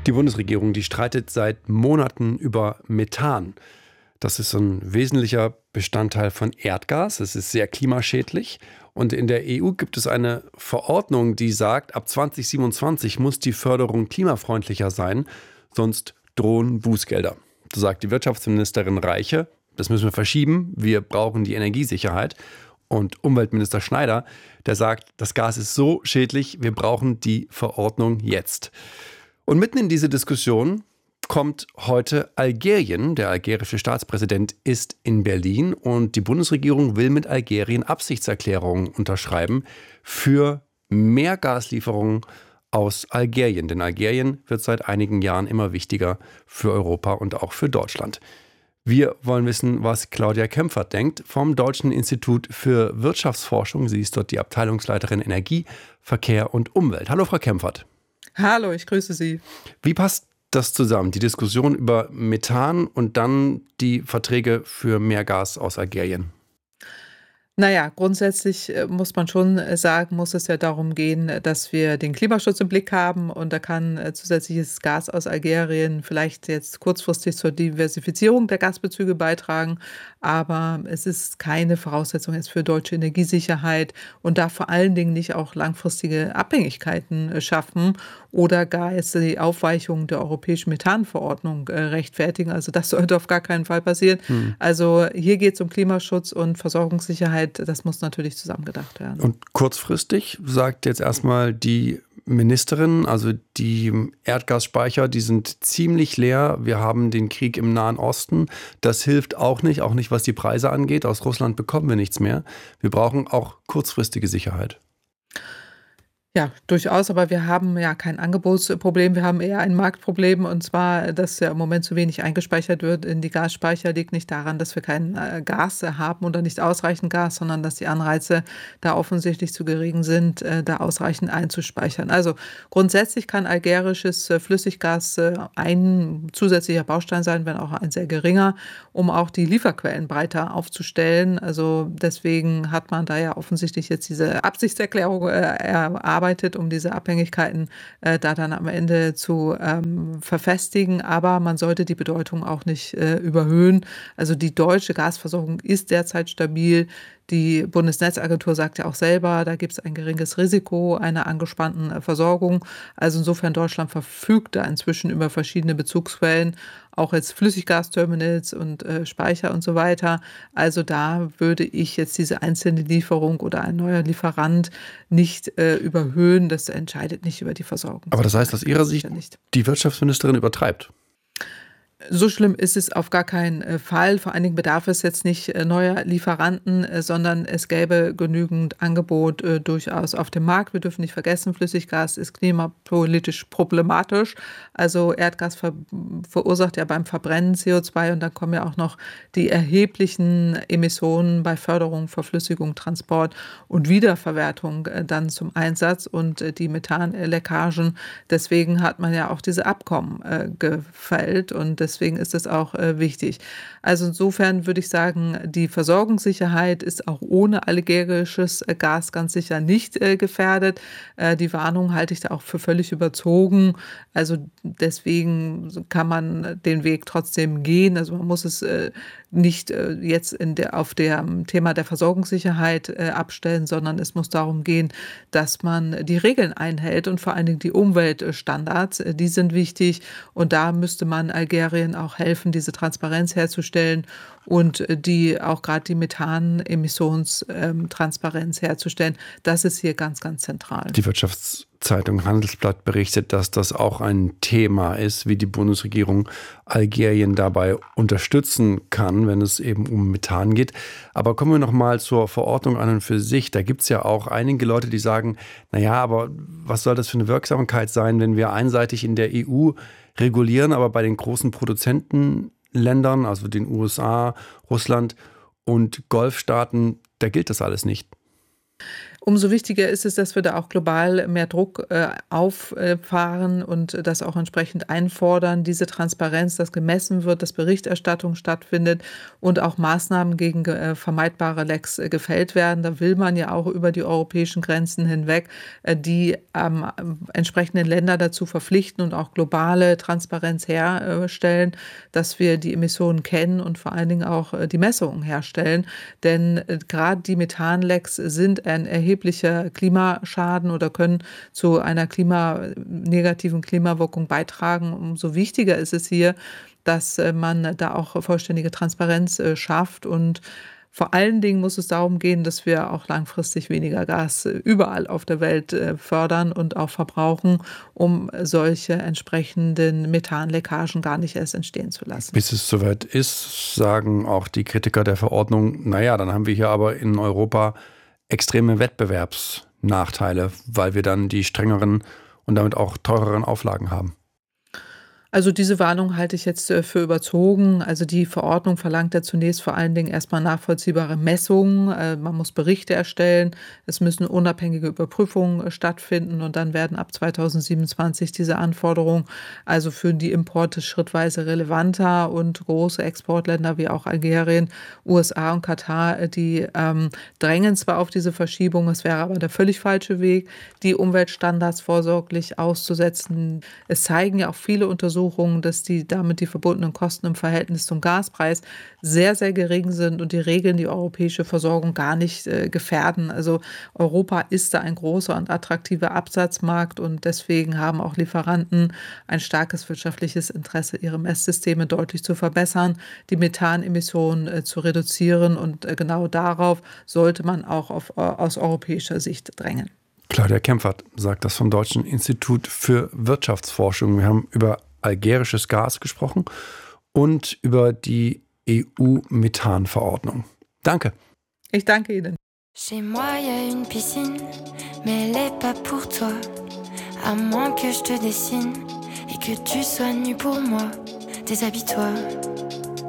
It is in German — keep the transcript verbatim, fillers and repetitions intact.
Die Bundesregierung, die streitet seit Monaten über Methan. Das ist so ein wesentlicher Bestandteil von Erdgas. Es ist sehr klimaschädlich. Und in der E U gibt es eine Verordnung, die sagt, ab zwanzig siebenundzwanzig muss die Förderung klimafreundlicher sein, sonst drohen Bußgelder. So sagt die Wirtschaftsministerin Reiche. Das müssen wir verschieben. Wir brauchen die Energiesicherheit. Und Umweltminister Schneider, der sagt, das Gas ist so schädlich, wir brauchen die Verordnung jetzt. Und mitten in diese Diskussion kommt heute Algerien. Der algerische Staatspräsident ist in Berlin und die Bundesregierung will mit Algerien Absichtserklärungen unterschreiben für mehr Gaslieferungen aus Algerien. Denn Algerien wird seit einigen Jahren immer wichtiger für Europa und auch für Deutschland. Wir wollen wissen, was Claudia Kempfert denkt vom Deutschen Institut für Wirtschaftsforschung. Sie ist dort die Abteilungsleiterin Energie, Verkehr und Umwelt. Hallo, Frau Kempfert. Hallo, ich grüße Sie. Wie passt das zusammen, die Diskussion über Methan und dann die Verträge für mehr Gas aus Algerien? Naja, grundsätzlich äh, muss man schon äh, sagen, muss es ja darum gehen, äh, dass wir den Klimaschutz im Blick haben. Und da kann äh, zusätzliches Gas aus Algerien vielleicht jetzt kurzfristig zur Diversifizierung der Gasbezüge beitragen. Aber es ist keine Voraussetzung jetzt für deutsche Energiesicherheit und darf vor allen Dingen nicht auch langfristige Abhängigkeiten äh, schaffen oder gar jetzt die Aufweichung der europäischen Methanverordnung äh, rechtfertigen. Also das sollte auf gar keinen Fall passieren. Hm. Also hier geht es um Klimaschutz und Versorgungssicherheit. Das muss natürlich zusammengedacht werden. Und kurzfristig sagt jetzt erstmal die Ministerin, also die Erdgasspeicher, die sind ziemlich leer. Wir haben den Krieg im Nahen Osten. Das hilft auch nicht, auch nicht, was die Preise angeht. Aus Russland bekommen wir nichts mehr. Wir brauchen auch kurzfristige Sicherheit. Ja, durchaus, aber wir haben ja kein Angebotsproblem, wir haben eher ein Marktproblem, und zwar, dass ja im Moment zu wenig eingespeichert wird in die Gasspeicher, liegt nicht daran, dass wir kein äh, Gas haben oder nicht ausreichend Gas, sondern dass die Anreize da offensichtlich zu gering sind, äh, da ausreichend einzuspeichern. Also grundsätzlich kann algerisches äh, Flüssiggas äh, ein zusätzlicher Baustein sein, wenn auch ein sehr geringer, um auch die Lieferquellen breiter aufzustellen. Also deswegen hat man da ja offensichtlich jetzt diese Absichtserklärung äh, erarbeitet, um diese Abhängigkeiten äh, da dann am Ende zu ähm, verfestigen. Aber man sollte die Bedeutung auch nicht äh, überhöhen. Also die deutsche Gasversorgung ist derzeit stabil. Die Bundesnetzagentur sagt ja auch selber, da gibt es ein geringes Risiko einer angespannten äh, Versorgung. Also insofern, Deutschland verfügt da inzwischen über verschiedene Bezugsquellen, auch jetzt Flüssiggasterminals und äh, Speicher und so weiter. Also da würde ich jetzt diese einzelne Lieferung oder ein neuer Lieferant nicht äh, überhöhen. Das entscheidet nicht über die Versorgung. Aber das heißt aus Ihrer Sicht, die Wirtschaftsministerin übertreibt? So schlimm ist es auf gar keinen Fall. Vor allen Dingen bedarf es jetzt nicht neuer Lieferanten, sondern es gäbe genügend Angebot äh, durchaus auf dem Markt. Wir dürfen nicht vergessen, Flüssiggas ist klimapolitisch problematisch. Also Erdgas ver- verursacht ja beim Verbrennen C O zwei, und dann kommen ja auch noch die erheblichen Emissionen bei Förderung, Verflüssigung, Transport und Wiederverwertung äh, dann zum Einsatz und äh, die Methanleckagen. Deswegen hat man ja auch diese Abkommen äh, gefällt, und deswegen ist es auch äh, wichtig. Also insofern würde ich sagen, die Versorgungssicherheit ist auch ohne algerisches äh, Gas ganz sicher nicht äh, gefährdet. Äh, die Warnung halte ich da auch für völlig überzogen. Also deswegen kann man den Weg trotzdem gehen. Also man muss es äh, nicht äh, jetzt in der, auf dem Thema der Versorgungssicherheit äh, abstellen, sondern es muss darum gehen, dass man die Regeln einhält und vor allen Dingen die Umweltstandards, äh, die sind wichtig, und da müsste man Algerien auch helfen, diese Transparenz herzustellen und die auch gerade die Methanemissionstransparenz herzustellen. Das ist hier ganz, ganz zentral. Die Wirtschaftszeitung Handelsblatt berichtet, dass das auch ein Thema ist, wie die Bundesregierung Algerien dabei unterstützen kann, wenn es eben um Methan geht. Aber kommen wir noch mal zur Verordnung an und für sich. Da gibt es ja auch einige Leute, die sagen, naja, aber was soll das für eine Wirksamkeit sein, wenn wir einseitig in der E U regulieren, aber bei den großen Produzentenländern, also den U S A, Russland und Golfstaaten, da gilt das alles nicht. Umso wichtiger ist es, dass wir da auch global mehr Druck äh, auffahren und das auch entsprechend einfordern, diese Transparenz, dass gemessen wird, dass Berichterstattung stattfindet und auch Maßnahmen gegen äh, vermeidbare Lecks äh, gefällt werden. Da will man ja auch über die europäischen Grenzen hinweg äh, die ähm, entsprechenden Länder dazu verpflichten und auch globale Transparenz herstellen, dass wir die Emissionen kennen und vor allen Dingen auch äh, die Messungen herstellen. Denn äh, gerade die Methanlecks sind ein erheblicher Klimaschaden oder können zu einer Klima, negativen Klimawirkung beitragen. Umso wichtiger ist es hier, dass äh, man da auch vollständige Transparenz äh, schafft. Und vor allen Dingen muss es darum gehen, dass wir auch langfristig weniger Gas äh, überall auf der Welt äh, fördern und auch verbrauchen, um solche entsprechenden Methanleckagen gar nicht erst entstehen zu lassen. Bis es soweit ist, sagen auch die Kritiker der Verordnung, naja, dann haben wir hier aber in Europa extreme Wettbewerbsnachteile, weil wir dann die strengeren und damit auch teureren Auflagen haben. Also diese Warnung halte ich jetzt äh, für überzogen. Also die Verordnung verlangt ja zunächst vor allen Dingen erstmal nachvollziehbare Messungen. Äh, man muss Berichte erstellen. Es müssen unabhängige Überprüfungen äh, stattfinden und dann werden ab zweitausendsiebenundzwanzig diese Anforderungen also für die Importe schrittweise relevanter und große Exportländer wie auch Algerien, U S A und Katar, äh, die ähm, drängen zwar auf diese Verschiebung, es wäre aber der völlig falsche Weg, die Umweltstandards vorsorglich auszusetzen. Es zeigen ja auch viele Untersuchungen, dass die damit die verbundenen Kosten im Verhältnis zum Gaspreis sehr, sehr gering sind und die Regeln die europäische Versorgung gar nicht äh, gefährden. Also Europa ist da ein großer und attraktiver Absatzmarkt und deswegen haben auch Lieferanten ein starkes wirtschaftliches Interesse, ihre Messsysteme deutlich zu verbessern, die Methanemissionen äh, zu reduzieren und äh, genau darauf sollte man auch auf, äh, aus europäischer Sicht drängen. Claudia Kempfert sagt das vom Deutschen Institut für Wirtschaftsforschung. Wir haben über algerisches Gas gesprochen und über die E U-Methanverordnung. Danke. Ich danke Ihnen. Chez moi, y a une piscine, mais elle est pas pour toi. À moins que je te dessine et que tu sois nu pour moi. Déshabille-toi.